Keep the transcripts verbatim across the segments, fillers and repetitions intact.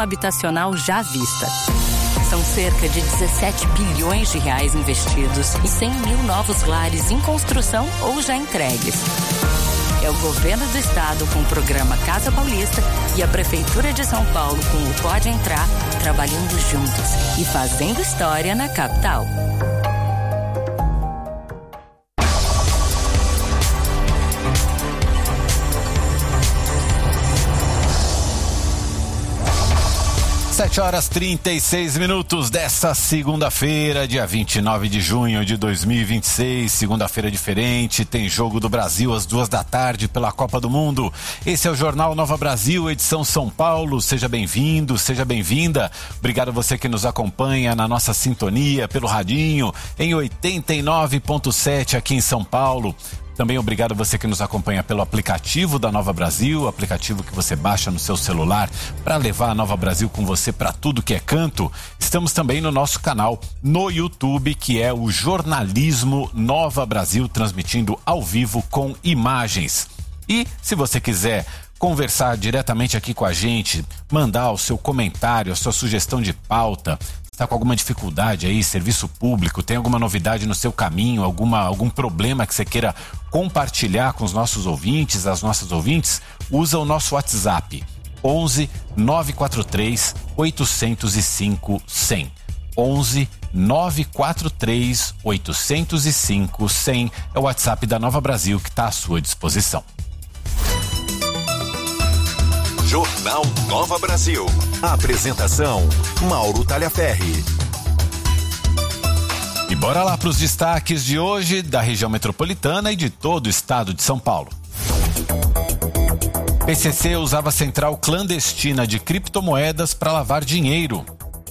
habitacional já à vista. São cerca de dezessete bilhões de reais investidos e cem mil novos lares em construção ou já entregues. É o governo do estado com o programa Casa Paulista e a Prefeitura de São Paulo com o Pode Entrar, trabalhando juntos e fazendo história na capital. sete horas e trinta e seis minutos dessa segunda-feira, dia vinte e nove de junho de dois mil e vinte e seis, segunda-feira diferente, tem jogo do Brasil às duas da tarde pela Copa do Mundo. Esse é o Jornal Nova Brasil, edição São Paulo. Seja bem-vindo, seja bem-vinda. Obrigado a você que nos acompanha na nossa sintonia pelo radinho em oitenta e nove ponto sete aqui em São Paulo. Também obrigado a você que nos acompanha pelo aplicativo da Nova Brasil, aplicativo que você baixa no seu celular para levar a Nova Brasil com você para tudo que é canto. Estamos também no nosso canal no YouTube, que é o Jornalismo Nova Brasil, transmitindo ao vivo com imagens. E se você quiser conversar diretamente aqui com a gente, mandar o seu comentário, a sua sugestão de pauta, está com alguma dificuldade aí, serviço público, tem alguma novidade no seu caminho, alguma, algum problema que você queira compartilhar com os nossos ouvintes, as nossas ouvintes, usa o nosso WhatsApp onze nove quatro três oito zero cinco cem. onze nove quatro três oito zero cinco cem é o WhatsApp da Nova Brasil que está à sua disposição. Jornal Nova Brasil. Apresentação: Mauro Talhaferri. E bora lá para os destaques de hoje da região metropolitana e de todo o estado de São Paulo. P C C usava central clandestina de criptomoedas para lavar dinheiro.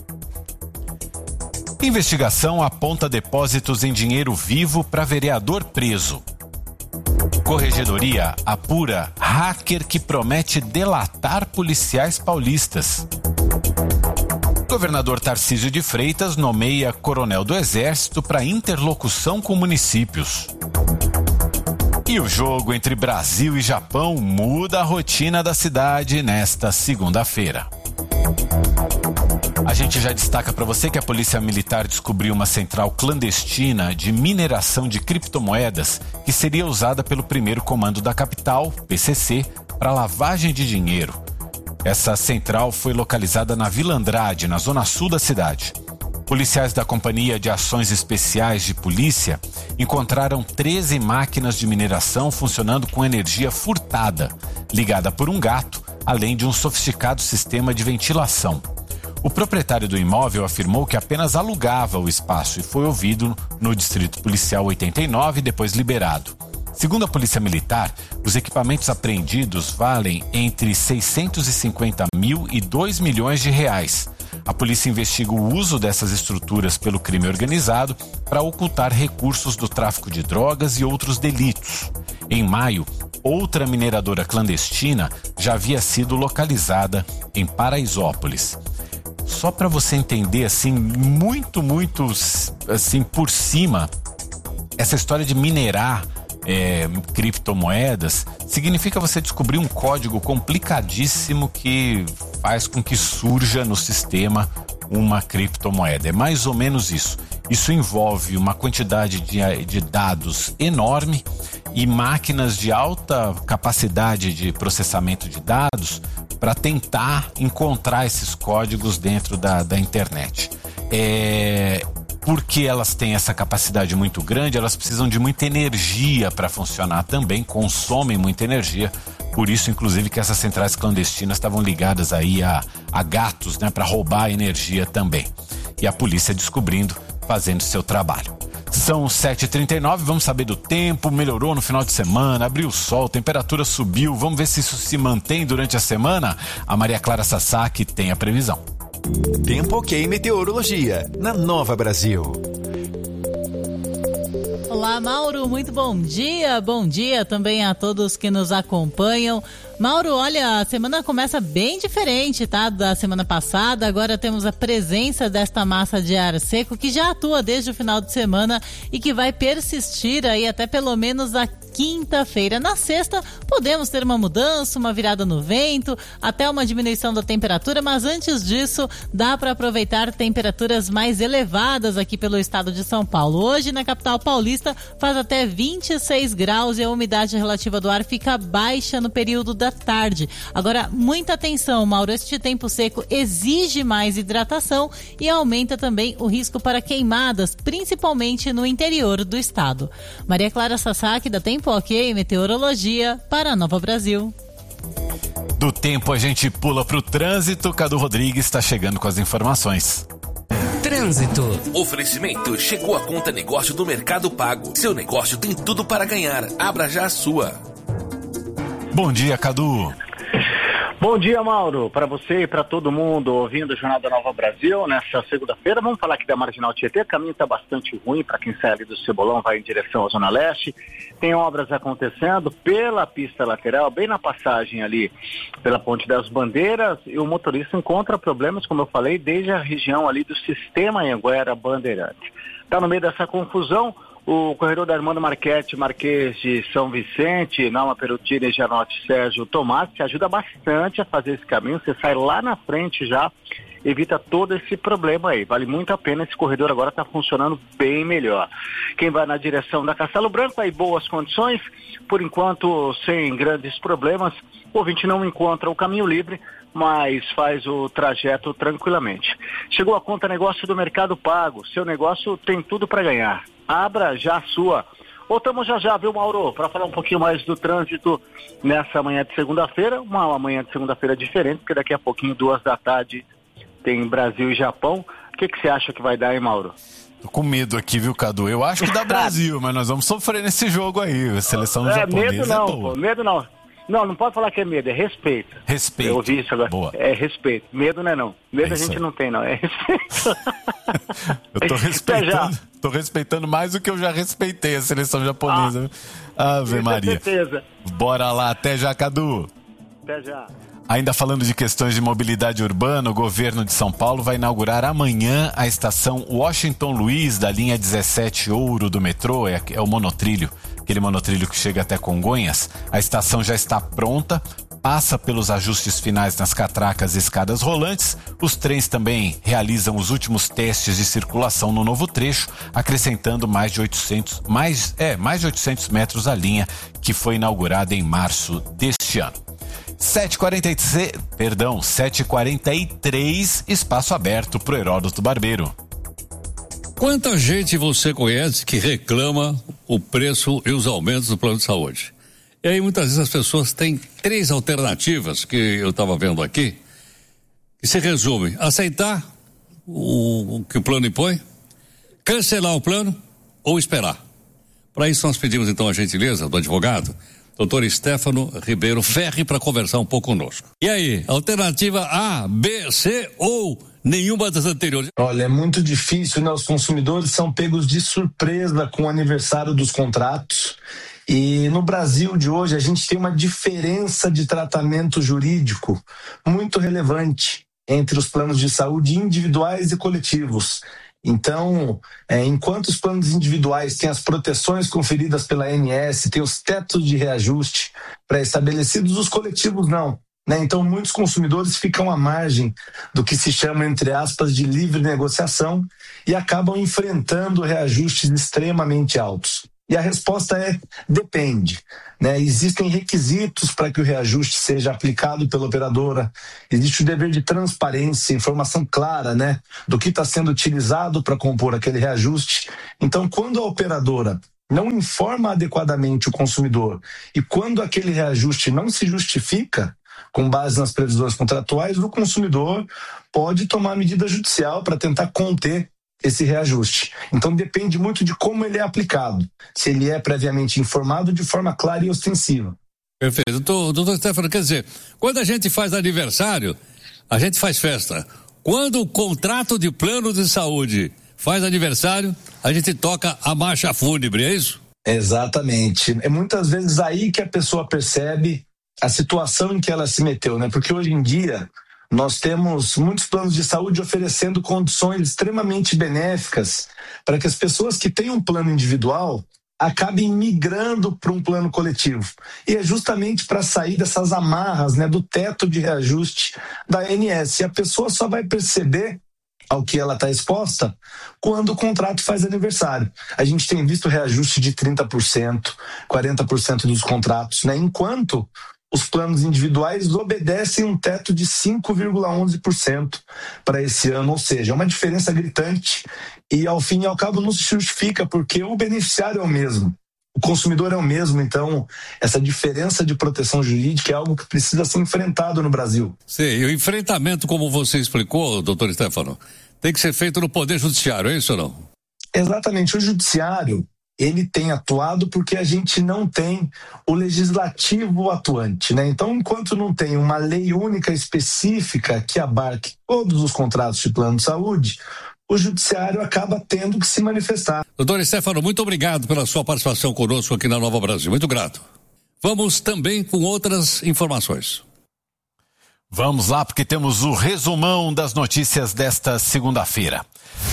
Investigação aponta depósitos em dinheiro vivo para vereador preso. Corregedoria apura hacker que promete delatar policiais paulistas. Governador Tarcísio de Freitas nomeia coronel do Exército para interlocução com municípios. E o jogo entre Brasil e Japão muda a rotina da cidade nesta segunda-feira. A gente já destaca para você que a Polícia Militar descobriu uma central clandestina de mineração de criptomoedas que seria usada pelo primeiro comando da capital, P C C, para lavagem de dinheiro. Essa central foi localizada na Vila Andrade, na zona sul da cidade. Policiais da Companhia de Ações Especiais de Polícia encontraram treze máquinas de mineração funcionando com energia furtada, ligada por um gato, além de um sofisticado sistema de ventilação. O proprietário do imóvel afirmou que apenas alugava o espaço e foi ouvido no Distrito Policial oitenta e nove e depois liberado. Segundo a Polícia Militar, os equipamentos apreendidos valem entre seiscentos e cinquenta mil e dois milhões de reais. A polícia investiga o uso dessas estruturas pelo crime organizado para ocultar recursos do tráfico de drogas e outros delitos. Em maio, outra mineradora clandestina já havia sido localizada em Paraisópolis. Só para você entender, assim, muito, muito, assim, por cima, essa história de minerar é, criptomoedas significa você descobrir um código complicadíssimo que faz com que surja no sistema uma criptomoeda. É mais ou menos isso. Isso envolve uma quantidade de, de dados enorme e máquinas de alta capacidade de processamento de dados para tentar encontrar esses códigos dentro da, da internet. É, porque elas têm essa capacidade muito grande, elas precisam de muita energia para funcionar também, consomem muita energia. Por isso, inclusive, que essas centrais clandestinas estavam ligadas aí a, a gatos, né, para roubar energia também. E a polícia descobrindo, fazendo seu trabalho. São sete e trinta e nove, vamos saber do tempo. Melhorou no final de semana, abriu o sol, temperatura subiu. Vamos ver se isso se mantém durante a semana. A Maria Clara Sasaki tem a previsão. Tempo Ok Meteorologia, na Nova Brasil. Olá, Mauro, muito bom dia. Bom dia também a todos que nos acompanham. Mauro, olha, a semana começa bem diferente, tá? Da semana passada. Agora temos a presença desta massa de ar seco que já atua desde o final de semana e que vai persistir aí até pelo menos a quinta-feira. Na sexta, podemos ter uma mudança, uma virada no vento, até uma diminuição da temperatura, mas antes disso, dá para aproveitar temperaturas mais elevadas aqui pelo estado de São Paulo. Hoje, na capital paulista, faz até vinte e seis graus e a umidade relativa do ar fica baixa no período da tarde. Agora, muita atenção, Mauro, este tempo seco exige mais hidratação e aumenta também o risco para queimadas, principalmente no interior do estado. Maria Clara Sasaki, da Tempo Ok, Meteorologia, para a Nova Brasil. Do tempo a gente pula para o trânsito. Cadu Rodrigues está chegando com as informações. Trânsito. Oferecimento. Chegou a conta negócio do Mercado Pago. Seu negócio tem tudo para ganhar. Abra já a sua. Bom dia, Cadu. Bom dia, Mauro, para você e para todo mundo ouvindo o Jornal da Nova Brasil nessa segunda-feira. Vamos falar aqui da Marginal Tietê. O caminho está bastante ruim para quem sai ali do Cebolão, vai em direção à Zona Leste. Tem obras acontecendo pela pista lateral, bem na passagem ali pela Ponte das Bandeiras, e o motorista encontra problemas, como eu falei, desde a região ali do Sistema Anhanguera Bandeirante. Está no meio dessa confusão o corredor da Armando Marchetti, Marquês de São Vicente, Nalma Perutini e Janote Sérgio Tomás, que ajuda bastante a fazer esse caminho. Você sai lá na frente já, evita todo esse problema aí. Vale muito a pena, esse corredor agora está funcionando bem melhor. Quem vai na direção da Castelo Branco, aí boas condições, por enquanto sem grandes problemas. O ouvinte não encontra o caminho livre, mas faz o trajeto tranquilamente. Chegou a conta negócio do Mercado Pago. Seu negócio tem tudo para ganhar. Abra já a sua. Voltamos já já, viu, Mauro? Para falar um pouquinho mais do trânsito nessa manhã de segunda-feira. Uma manhã de segunda-feira diferente, porque daqui a pouquinho, duas da tarde, tem Brasil e Japão. O que, que você acha que vai dar, hein, Mauro? Tô com medo aqui, viu, Cadu? Eu acho que dá Brasil, mas nós vamos sofrer nesse jogo aí. A seleção é, japonesa medo não, é boa. Pô, medo não. Não, não pode falar que é medo, é respeito. Respeito. Eu ouvi isso agora. Boa. É respeito. Medo não é não. Medo é a gente aí. Não tem, não. É respeito. Eu tô respeitando, tô respeitando mais do que eu já respeitei a seleção japonesa. Ah, Ave Maria. Com certeza. Bora lá, até já, Cadu. Até já. Ainda falando de questões de mobilidade urbana, o governo de São Paulo vai inaugurar amanhã a estação Washington Luiz da linha dezessete Ouro do metrô, é, é o monotrilho, aquele monotrilho que chega até Congonhas. A estação já está pronta, passa pelos ajustes finais nas catracas e escadas rolantes. Os trens também realizam os últimos testes de circulação no novo trecho, acrescentando mais de oitocentos, mais, é, mais de oitocentos metros à linha, que foi inaugurada em março deste ano. sete e quarenta e seis, perdão, sete e quarenta e três, espaço aberto pro Heródoto Barbeiro. Quanta gente você conhece que reclama o preço e os aumentos do plano de saúde? E aí muitas vezes as pessoas têm três alternativas que eu estava vendo aqui, que se resume: aceitar o, o que o plano impõe, cancelar o plano ou esperar. Para isso nós pedimos então a gentileza do advogado doutor Stefano Ribeiro Ferri para conversar um pouco conosco. E aí, alternativa A, B, C ou nenhuma das anteriores? Olha, é muito difícil, né? Os consumidores são pegos de surpresa com o aniversário dos contratos. E no Brasil de hoje a gente tem uma diferença de tratamento jurídico muito relevante entre os planos de saúde individuais e coletivos. Então, é, enquanto os planos individuais têm as proteções conferidas pela A N S, têm os tetos de reajuste pré-estabelecidos, os coletivos não. Né? Então, muitos consumidores ficam à margem do que se chama, entre aspas, de livre negociação e acabam enfrentando reajustes extremamente altos. E a resposta é: depende. Né? Existem requisitos para que o reajuste seja aplicado pela operadora, existe o dever de transparência, informação clara, né, do que está sendo utilizado para compor aquele reajuste. Então, quando a operadora não informa adequadamente o consumidor e quando aquele reajuste não se justifica com base nas previsões contratuais, o consumidor pode tomar medida judicial para tentar conter esse reajuste. Então depende muito de como ele é aplicado, se ele é previamente informado de forma clara e ostensiva. Perfeito. Doutor, doutor Stefano, quer dizer, quando a gente faz aniversário, a gente faz festa. Quando o contrato de plano de saúde faz aniversário, a gente toca a marcha fúnebre, é isso? Exatamente. É muitas vezes aí que a pessoa percebe a situação em que ela se meteu, né? Porque hoje em dia nós temos muitos planos de saúde oferecendo condições extremamente benéficas para que as pessoas que têm um plano individual acabem migrando para um plano coletivo. E é justamente para sair dessas amarras, né, do teto de reajuste da A N S. E a pessoa só vai perceber ao que ela está exposta quando o contrato faz aniversário. A gente tem visto reajuste de trinta por cento, quarenta por cento dos contratos, né? Enquanto os planos individuais obedecem um teto de cinco vírgula onze por cento para esse ano, ou seja, é uma diferença gritante e ao fim e ao cabo não se justifica porque o beneficiário é o mesmo. O consumidor é o mesmo, então essa diferença de proteção jurídica é algo que precisa ser enfrentado no Brasil. Sim, e o enfrentamento, como você explicou, doutor Stefano, tem que ser feito no Poder Judiciário, é isso ou não? Exatamente, o Judiciário, ele tem atuado porque a gente não tem o legislativo atuante, né? Então, enquanto não tem uma lei única específica que abarque todos os contratos de plano de saúde, o judiciário acaba tendo que se manifestar. Doutor Stefano, muito obrigado pela sua participação conosco aqui na Nova Brasil, muito grato. Vamos também com outras informações. Vamos lá, porque temos o resumão das notícias desta segunda-feira.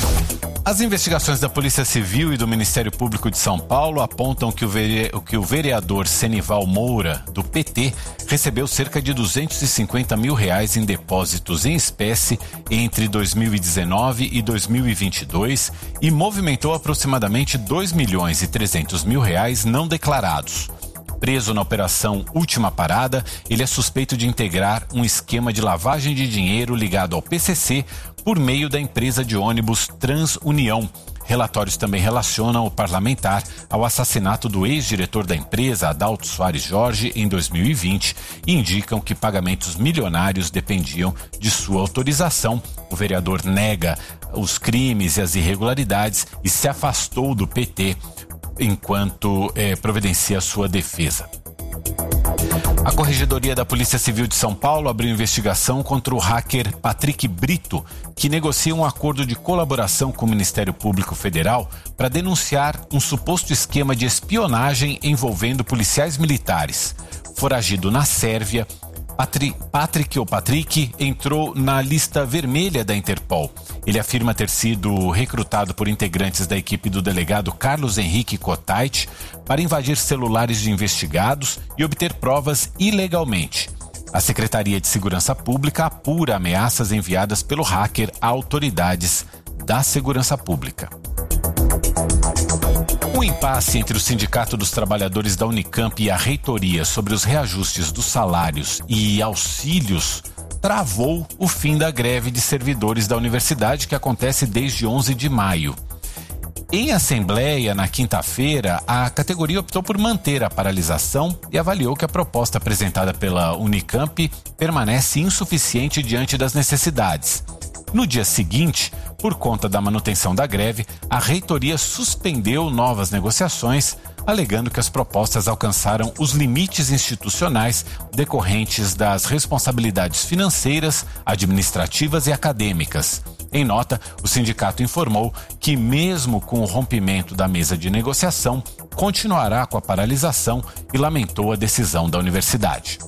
As investigações da Polícia Civil e do Ministério Público de São Paulo apontam que o, vere... que o vereador Senival Moura, do P T, recebeu cerca de duzentos e cinquenta mil reais em depósitos em espécie entre dois mil e dezenove e dois mil e vinte e dois e movimentou aproximadamente dois milhões e trezentos mil reais não declarados. Preso na operação Última Parada, ele é suspeito de integrar um esquema de lavagem de dinheiro ligado ao P C C por meio da empresa de ônibus TransUnião. Relatórios também relacionam o parlamentar ao assassinato do ex-diretor da empresa, Adalto Soares Jorge, em dois mil e vinte, e indicam que pagamentos milionários dependiam de sua autorização. O vereador nega os crimes e as irregularidades e se afastou do P T enquanto eh, providencia sua defesa. A Corregedoria da Polícia Civil de São Paulo abriu investigação contra o hacker Patrick Brito, que negocia um acordo de colaboração com o Ministério Público Federal para denunciar um suposto esquema de espionagem envolvendo policiais militares. Foragido na Sérvia, Patri, Patrick ou Patrick entrou na lista vermelha da Interpol. Ele afirma ter sido recrutado por integrantes da equipe do delegado Carlos Henrique Cotait para invadir celulares de investigados e obter provas ilegalmente. A Secretaria de Segurança Pública apura ameaças enviadas pelo hacker a autoridades da segurança pública. O impasse entre o Sindicato dos Trabalhadores da Unicamp e a reitoria sobre os reajustes dos salários e auxílios travou o fim da greve de servidores da universidade, que acontece desde onze de maio. Em assembleia, na quinta-feira, a categoria optou por manter a paralisação e avaliou que a proposta apresentada pela Unicamp permanece insuficiente diante das necessidades. No dia seguinte, por conta da manutenção da greve, a reitoria suspendeu novas negociações, alegando que as propostas alcançaram os limites institucionais decorrentes das responsabilidades financeiras, administrativas e acadêmicas. Em nota, o sindicato informou que, mesmo com o rompimento da mesa de negociação, continuará com a paralisação e lamentou a decisão da universidade.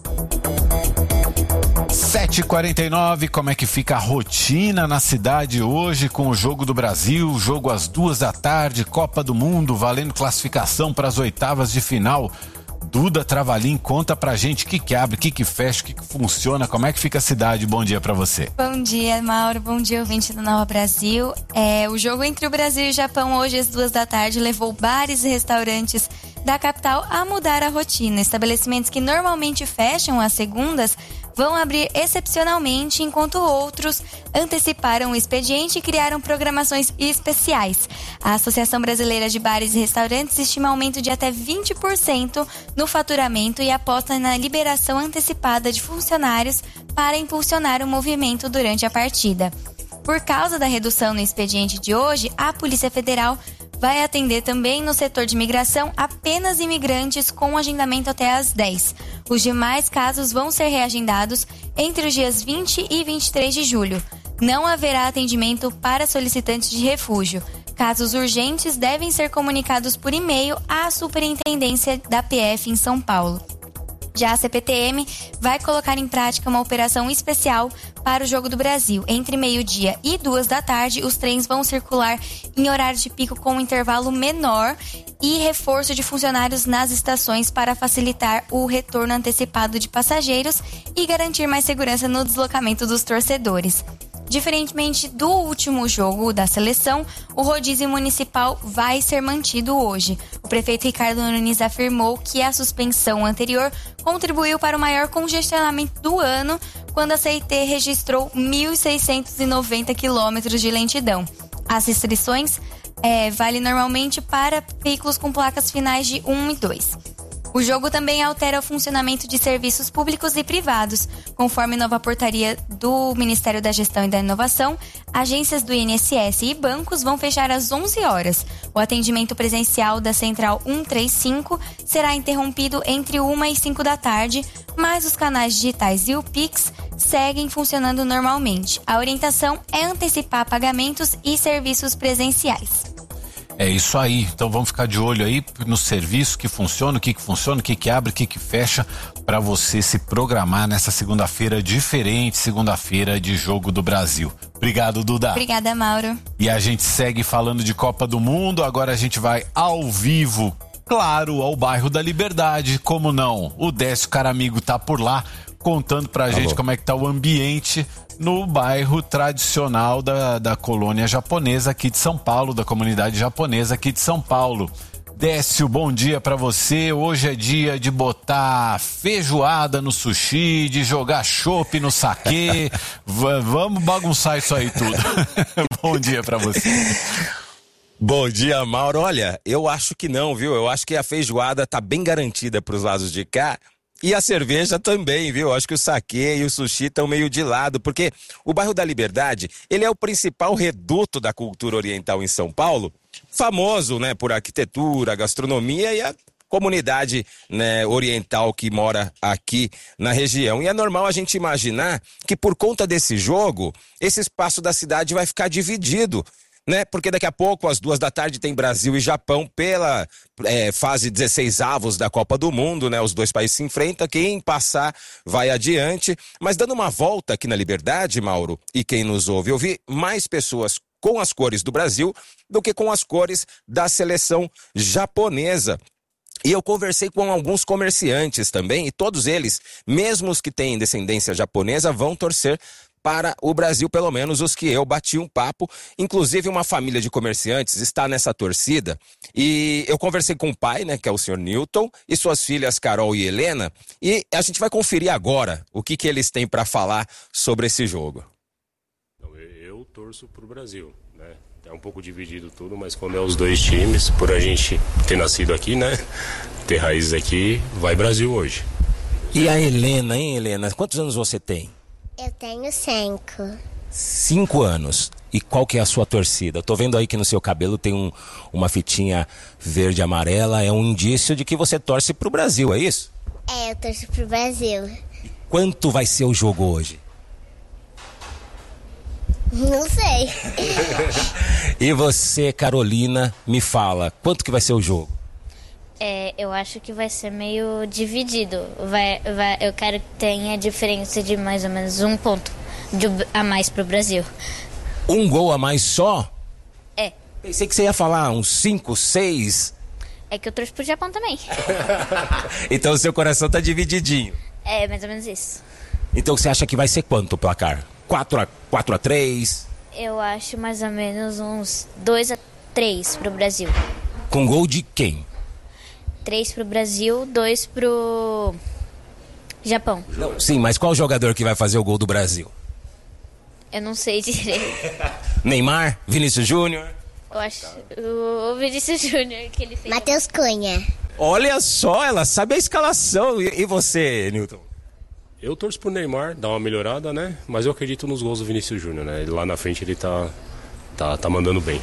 sete e quarenta e nove, como é que fica a rotina na cidade hoje com o Jogo do Brasil, jogo às duas da tarde, Copa do Mundo, valendo classificação para as oitavas de final. Duda Travalim, conta pra gente o que que abre, o que que fecha, o que que funciona, como é que fica a cidade. Bom dia pra você. Bom dia, Mauro, bom dia, ouvinte do Nova Brasil. É, o jogo entre o Brasil e o Japão hoje às duas da tarde levou bares e restaurantes da capital a mudar a rotina. Estabelecimentos que normalmente fecham às segundas vão abrir excepcionalmente, enquanto outros anteciparam o expediente e criaram programações especiais. A Associação Brasileira de Bares e Restaurantes estima aumento de até vinte por cento no faturamento e aposta na liberação antecipada de funcionários para impulsionar o movimento durante a partida. Por causa da redução no expediente de hoje, a Polícia Federal vai atender também no setor de imigração apenas imigrantes com agendamento até às dez. Os demais casos vão ser reagendados entre os dias vinte e vinte e três de julho. Não haverá atendimento para solicitantes de refúgio. Casos urgentes devem ser comunicados por e-mail à Superintendência da P F em São Paulo. Já a C P T M vai colocar em prática uma operação especial para o Jogo do Brasil. Entre meio-dia e duas da tarde, os trens vão circular em horário de pico com um intervalo menor e reforço de funcionários nas estações para facilitar o retorno antecipado de passageiros e garantir mais segurança no deslocamento dos torcedores. Diferentemente do último jogo da seleção, o rodízio municipal vai ser mantido hoje. O prefeito Ricardo Nunes afirmou que a suspensão anterior contribuiu para o maior congestionamento do ano, quando a C I T registrou mil seiscentos e noventa quilômetros de lentidão. As restrições é, valem normalmente para veículos com placas finais de um e dois. O jogo também altera o funcionamento de serviços públicos e privados. Conforme nova portaria do Ministério da Gestão e da Inovação, agências do I N S S e bancos vão fechar às onze horas. O atendimento presencial da Central cento e trinta e cinco será interrompido entre uma e cinco da tarde, mas os canais digitais e o Pix seguem funcionando normalmente. A orientação é antecipar pagamentos e serviços presenciais. É isso aí, então vamos ficar de olho aí no serviço que funciona, o que que funciona, o que que abre, o que que fecha, para você se programar nessa segunda-feira diferente, segunda-feira de Jogo do Brasil. Obrigado, Duda. Obrigada, Mauro. E a gente segue falando de Copa do Mundo, agora a gente vai ao vivo, claro, ao bairro da Liberdade, como não? O Décio Caramigo tá por lá, contando pra Alô. gente como é que tá o ambiente no bairro tradicional da, da colônia japonesa aqui de São Paulo, da comunidade japonesa aqui de São Paulo. Décio, bom dia pra você. Hoje é dia de botar feijoada no sushi, de jogar chopp no saquê. v- vamos bagunçar isso aí tudo. Bom dia pra você. Bom dia, Mauro. Olha, eu acho que não, viu? Eu acho que a feijoada tá bem garantida pros lados de cá. E a cerveja também, viu? Acho que o saquê e o sushi estão meio de lado, porque o bairro da Liberdade, ele é o principal reduto da cultura oriental em São Paulo, famoso, né, por arquitetura, gastronomia e a comunidade, né, oriental que mora aqui na região. E é normal a gente imaginar que por conta desse jogo, esse espaço da cidade vai ficar dividido, né? Porque daqui a pouco, às duas da tarde, tem Brasil e Japão pela é, fase dezesseis avos da Copa do Mundo, né? Os dois países se enfrentam, quem passar vai adiante. Mas dando uma volta aqui na Liberdade, Mauro, e quem nos ouve, eu vi mais pessoas com as cores do Brasil do que com as cores da seleção japonesa. E eu conversei com alguns comerciantes também, e todos eles, mesmo os que têm descendência japonesa, vão torcer para o Brasil, pelo menos os que eu bati um papo. Inclusive uma família de comerciantes está nessa torcida e eu conversei com o pai, né, que é o senhor Newton, e suas filhas Carol e Helena, e a gente vai conferir agora o que que eles têm para falar sobre esse jogo. Eu torço para o Brasil, né? É um pouco dividido tudo, mas como é os dois times, por a gente ter nascido aqui, né, ter raízes aqui, vai Brasil hoje. E a Helena, hein, Helena? Quantos anos você tem? Eu tenho cinco. Cinco anos. E qual que é a sua torcida? Eu tô vendo aí que no seu cabelo tem um, uma fitinha verde e amarela. É um indício de que você torce pro Brasil, é isso? É, eu torço pro Brasil. E quanto vai ser o jogo hoje? Não sei. E você, Carolina, me fala, quanto que vai ser o jogo? É, eu acho que vai ser meio dividido. Vai, vai, eu quero que tenha diferença de mais ou menos um ponto de, a mais pro Brasil. Um gol a mais só? É. Pensei que você ia falar uns cinco, seis. É que eu torço pro Japão também. Então o seu coração tá divididinho. É, mais ou menos isso. Então você acha que vai ser quanto o placar? quatro a três? Eu acho mais ou menos uns dois a três pro Brasil. Com gol de quem? três pro Brasil, dois pro Japão. Não, sim, mas qual jogador que vai fazer o gol do Brasil? Eu não sei direito. Neymar? Vinícius Júnior? Eu acho o Vinícius Júnior que ele fez. Matheus Cunha. Olha só, ela sabe a escalação. E, e você, Newton? Eu torço pro Neymar, dá uma melhorada, né? Mas eu acredito nos gols do Vinícius Júnior, né? Lá na frente ele tá, tá, tá mandando bem.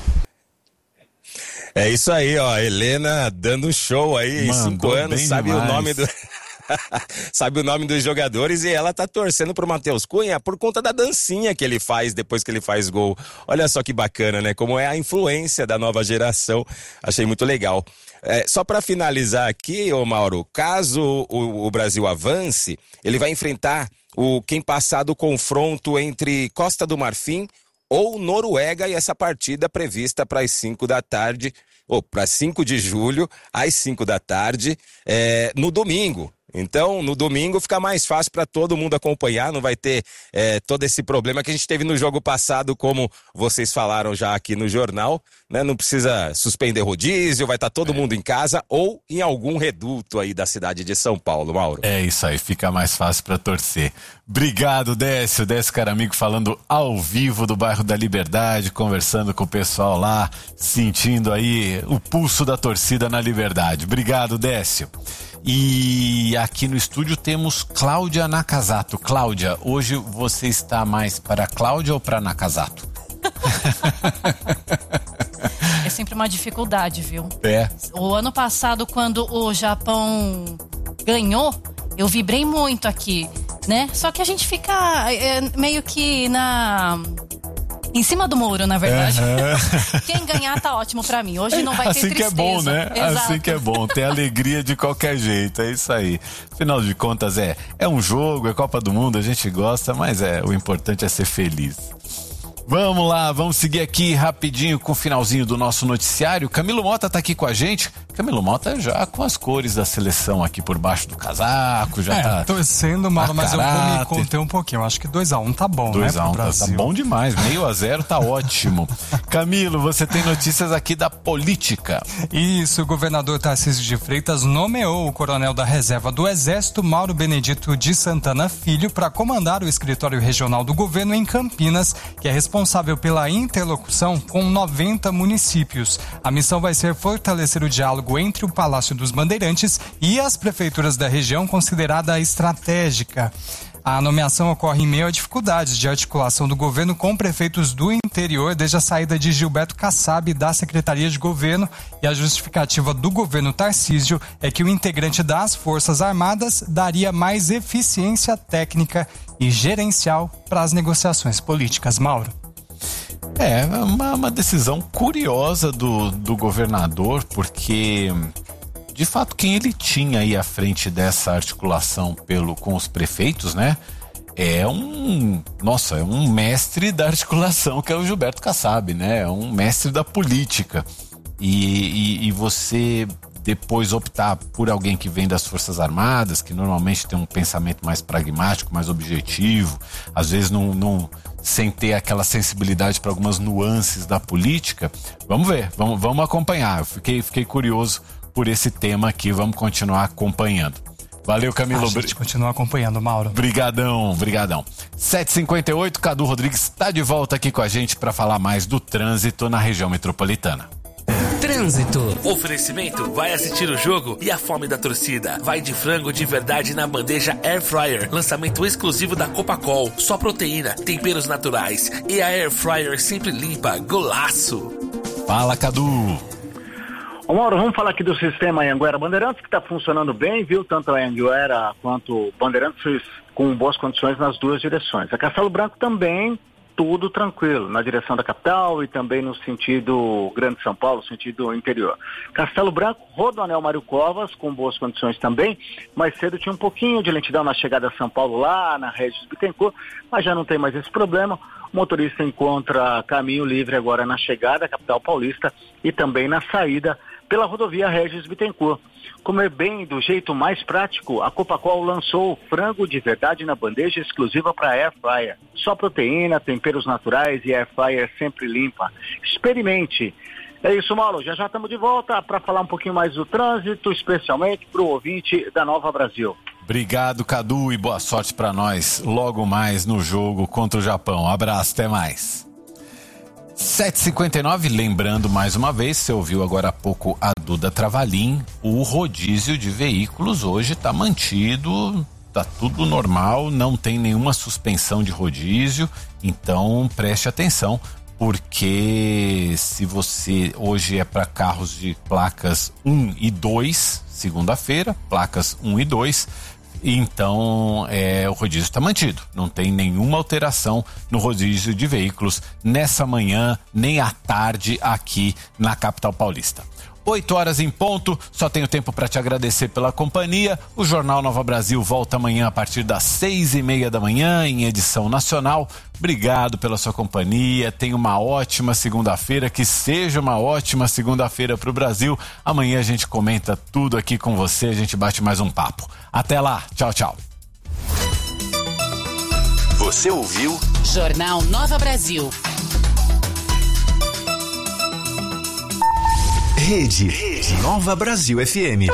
É isso aí, ó, Helena dando show aí, em cinco anos, sabe demais. O nome do... sabe o nome dos jogadores e ela tá torcendo pro Matheus Cunha por conta da dancinha que ele faz depois que ele faz gol. Olha só que bacana, né? Como é a influência da nova geração. Achei muito legal. É, só para finalizar aqui, ô Mauro, caso o, o Brasil avance, ele vai enfrentar o quem passar do confronto entre Costa do Marfim ou Noruega, e essa partida prevista para as cinco da tarde, ou para cinco de julho, às cinco da tarde, é, no domingo. Então, no domingo fica mais fácil para todo mundo acompanhar, não vai ter é, todo esse problema que a gente teve no jogo passado, como vocês falaram já aqui no jornal, né? Não precisa suspender rodízio, vai estar todo é. mundo em casa ou em algum reduto aí da cidade de São Paulo, Mauro. É isso aí, fica mais fácil para torcer. Obrigado, Décio, Décio Caramigo falando ao vivo do bairro da Liberdade, conversando com o pessoal lá, sentindo aí o pulso da torcida na Liberdade. Obrigado, Décio. E aqui no estúdio temos Cláudia Nakazato. Cláudia, hoje você está mais para Cláudia ou para Nakazato? É sempre uma dificuldade, viu? É. O ano passado, quando o Japão ganhou, eu vibrei muito aqui, né? Só que a gente fica é, meio que na... em cima do muro, na verdade. Uhum. Quem ganhar tá ótimo pra mim. Hoje não vai ter assim tristeza. Assim que é bom, né? Exato. Assim que é bom. Tem alegria de qualquer jeito. É isso aí. Afinal de contas, é, é um jogo, é Copa do Mundo, a gente gosta, mas é, o importante é ser feliz. Vamos lá, vamos seguir aqui rapidinho com o finalzinho do nosso noticiário. Camilo Mota tá aqui com a gente. Camilo Mota já com as cores da seleção aqui por baixo do casaco, já é, tá torcendo, Mauro, mas eu vou me conter um pouquinho. Eu acho que dois a um tá bom, dois né? dois a um tá, tá bom demais, meio a zero tá ótimo. Camilo, você tem notícias aqui da política. Isso, o governador Tarcísio de Freitas nomeou o coronel da reserva do Exército, Mauro Benedito de Santana Filho, para comandar o escritório regional do governo em Campinas, que é responsável pela interlocução com noventa municípios. A missão vai ser fortalecer o diálogo entre o Palácio dos Bandeirantes e as prefeituras da região considerada estratégica. A nomeação ocorre em meio a dificuldades de articulação do governo com prefeitos do interior desde a saída de Gilberto Kassab da Secretaria de Governo, e a justificativa do governo Tarcísio é que o integrante das Forças Armadas daria mais eficiência técnica e gerencial para as negociações políticas. Mauro. É, uma, uma decisão curiosa do, do governador, porque de fato quem ele tinha aí à frente dessa articulação pelo, com os prefeitos, né? É um, nossa, é um mestre da articulação, que é o Gilberto Kassab, né? É um mestre da política. E, e, e você depois optar por alguém que vem das Forças Armadas, que normalmente tem um pensamento mais pragmático, mais objetivo, às vezes não, não sem ter aquela sensibilidade para algumas nuances da política. Vamos ver, vamos, vamos acompanhar. Eu fiquei, fiquei curioso por esse tema aqui, vamos continuar acompanhando. Valeu, Camilo. A gente continua acompanhando, Mauro. Brigadão, brigadão. sete e cinquenta e oito, Cadu Rodrigues está de volta aqui com a gente para falar mais do trânsito na região metropolitana. Trânsito. Oferecimento, vai assistir o jogo e a fome da torcida. Vai de frango de verdade na bandeja Air Fryer. Lançamento exclusivo da Copacol. Só proteína, temperos naturais e a Air Fryer sempre limpa. Golaço. Fala, Cadu. Ô Mauro, vamos falar aqui do sistema Anhanguera Bandeirantes, que está funcionando bem, viu? Tanto a Anhanguera quanto Bandeirantes com boas condições nas duas direções. A Castelo Branco também, tudo tranquilo, na direção da capital e também no sentido Grande São Paulo, sentido interior. Castelo Branco, Rodoanel Mário Covas, com boas condições também. Mais cedo tinha um pouquinho de lentidão na chegada a São Paulo, lá na Regis Bittencourt, mas já não tem mais esse problema. O motorista encontra caminho livre agora na chegada à capital paulista e também na saída pela rodovia Regis Bittencourt. Comer bem do jeito mais prático, a Copacol lançou frango de verdade na bandeja exclusiva para Air Fryer. Só proteína, temperos naturais e Air Fryer sempre limpa. Experimente. É isso, Mauro. Já já estamos de volta para falar um pouquinho mais do trânsito, especialmente para o ouvinte da Nova Brasil. Obrigado, Cadu, e boa sorte para nós logo mais no jogo contra o Japão. Um abraço, até mais. sete e cinquenta e nove, lembrando mais uma vez, você ouviu agora há pouco a Duda Travalim, o rodízio de veículos hoje está mantido, está tudo normal, não tem nenhuma suspensão de rodízio, então preste atenção, porque se você hoje é para carros de placas um e dois, segunda-feira, placas um e dois, Então, é, o rodízio está mantido. Não tem nenhuma alteração no rodízio de veículos nessa manhã, nem à tarde aqui na capital paulista. oito horas em ponto, só tenho tempo para te agradecer pela companhia. O Jornal Nova Brasil volta amanhã a partir das seis e meia da manhã, em edição nacional. Obrigado pela sua companhia, tenha uma ótima segunda-feira, que seja uma ótima segunda-feira para o Brasil. Amanhã a gente comenta tudo aqui com você, a gente bate mais um papo. Até lá, tchau, tchau. Você ouviu? Jornal Nova Brasil. Rede, Rede Nova Brasil F M.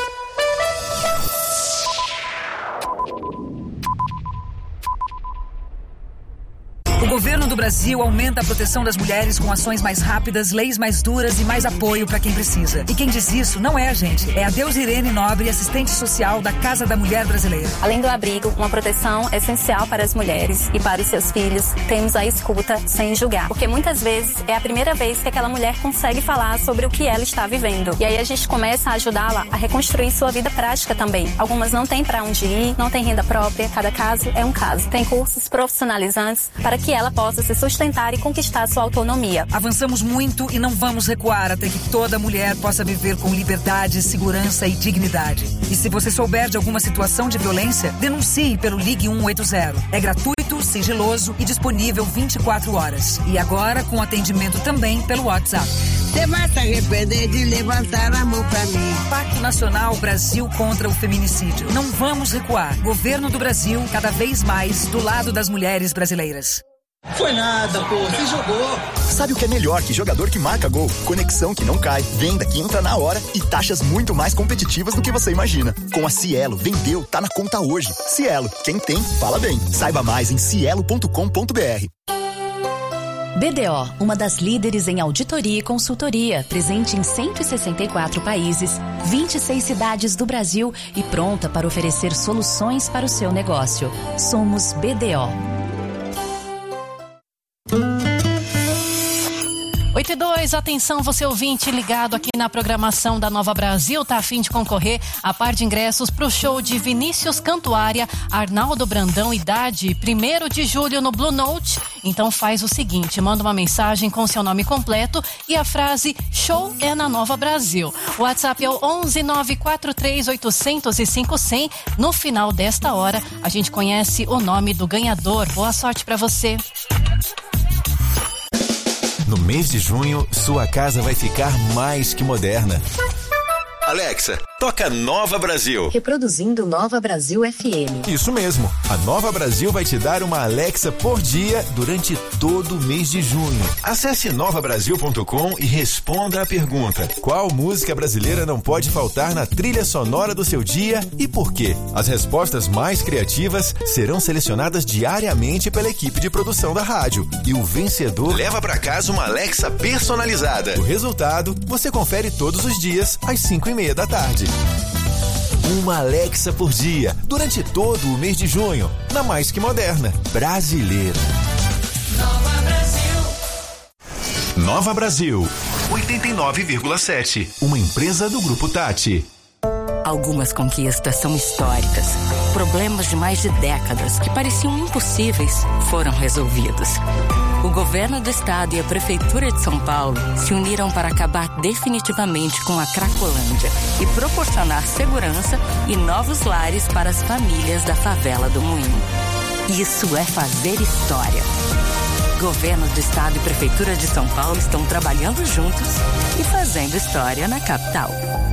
O governo do Brasil aumenta a proteção das mulheres com ações mais rápidas, leis mais duras e mais apoio para quem precisa. E quem diz isso não é a gente, é a Deus Irene Nobre, assistente social da Casa da Mulher Brasileira. Além do abrigo, uma proteção essencial para as mulheres e para os seus filhos, temos a escuta sem julgar. Porque muitas vezes é a primeira vez que aquela mulher consegue falar sobre o que ela está vivendo. E aí a gente começa a ajudá-la a reconstruir sua vida prática também. Algumas não têm para onde ir, não têm renda própria, cada caso é um caso. Tem cursos profissionalizantes para que ela possa se sustentar e conquistar sua autonomia. Avançamos muito e não vamos recuar até que toda mulher possa viver com liberdade, segurança e dignidade. E se você souber de alguma situação de violência, denuncie pelo Ligue um oito zero. É gratuito, sigiloso e disponível vinte e quatro horas. E agora com atendimento também pelo WhatsApp. Você vai se arrepender de levantar a mão pra mim. Pacto Nacional Brasil contra o Feminicídio. Não vamos recuar. Governo do Brasil, cada vez mais do lado das mulheres brasileiras. Foi nada, pô, você jogou. Sabe o que é melhor que jogador que marca gol? Conexão que não cai, venda que entra na hora e taxas muito mais competitivas do que você imagina. Com a Cielo, vendeu, tá na conta hoje. Cielo, quem tem, fala bem. Saiba mais em cielo ponto com ponto b r. B D O, uma das líderes em auditoria e consultoria, presente em cento e sessenta e quatro países, vinte e seis cidades do Brasil e pronta para oferecer soluções para o seu negócio. Somos B D O. oito e dois, atenção você ouvinte ligado aqui na programação da Nova Brasil, tá a fim de concorrer a par de ingressos pro show de Vinícius Cantuária, Arnaldo Brandão, idade primeiro de julho no Blue Note. Então faz o seguinte, manda uma mensagem com seu nome completo e a frase show é na Nova Brasil. O WhatsApp é o onze nove quatro três oito zero zero cinco zero zero. No final desta hora a gente conhece o nome do ganhador. Boa sorte pra você. No mês de junho, sua casa vai ficar mais que moderna. Alexa, toca Nova Brasil. Reproduzindo Nova Brasil F M. Isso mesmo. A Nova Brasil vai te dar uma Alexa por dia durante todo o mês de junho. Acesse nova brasil ponto com e responda a pergunta: qual música brasileira não pode faltar na trilha sonora do seu dia e por quê? As respostas mais criativas serão selecionadas diariamente pela equipe de produção da rádio. E o vencedor leva para casa uma Alexa personalizada. O resultado você confere todos os dias às cinco e meia da tarde. Uma Alexa por dia, durante todo o mês de junho, na mais que moderna, brasileira. Nova Brasil. Nova Brasil, oitenta e nove vírgula sete, uma empresa do Grupo Tati. Algumas conquistas são históricas. Problemas de mais de décadas que pareciam impossíveis foram resolvidos. O governo do estado e a prefeitura de São Paulo se uniram para acabar definitivamente com a Cracolândia e proporcionar segurança e novos lares para as famílias da favela do Moinho. Isso é fazer história. Governo do estado e prefeitura de São Paulo estão trabalhando juntos e fazendo história na capital.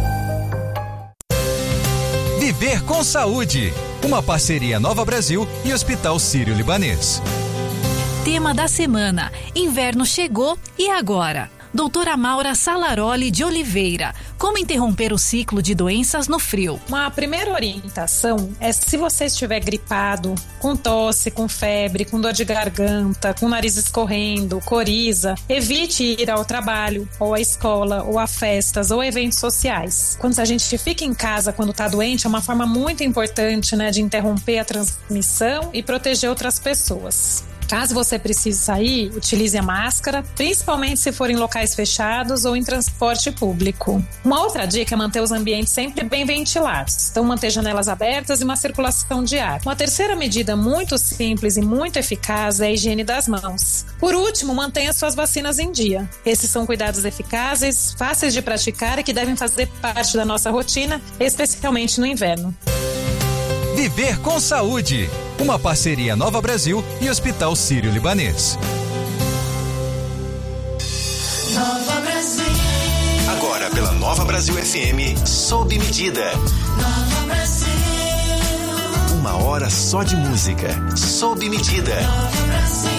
Viver com Saúde, uma parceria Nova Brasil e Hospital Sírio-Libanês. Tema da semana: inverno chegou e agora? Doutora Maura Salaroli de Oliveira, como interromper o ciclo de doenças no frio? Uma primeira orientação é, se você estiver gripado, com tosse, com febre, com dor de garganta, com nariz escorrendo, coriza, evite ir ao trabalho, ou à escola, ou a festas, ou eventos sociais. Quando a gente fica em casa quando está doente, é uma forma muito importante, né, de interromper a transmissão e proteger outras pessoas. Caso você precise sair, utilize a máscara, principalmente se for em locais fechados ou em transporte público. Uma outra dica é manter os ambientes sempre bem ventilados, então manter janelas abertas e uma circulação de ar. Uma terceira medida muito simples e muito eficaz é a higiene das mãos. Por último, mantenha suas vacinas em dia. Esses são cuidados eficazes, fáceis de praticar e que devem fazer parte da nossa rotina, especialmente no inverno. Viver com Saúde, uma parceria Nova Brasil e Hospital Sírio-Libanês. Nova Brasil. Agora pela Nova Brasil F M, sob medida. Nova Brasil. Uma hora só de música, sob medida. Nova Brasil.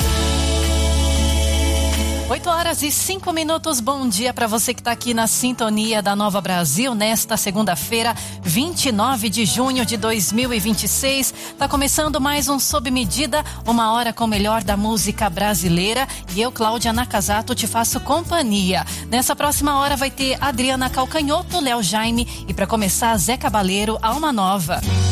oito horas e cinco minutos, bom dia para você que está aqui na sintonia da Nova Brasil nesta segunda-feira, vinte e nove de junho de dois mil e vinte e seis. Está começando mais um Sob Medida, uma hora com o melhor da música brasileira. E eu, Cláudia Nakazato, te faço companhia. Nessa próxima hora vai ter Adriana Calcanhoto, Léo Jaime e para começar, Zé Cabaleiro, Alma Nova.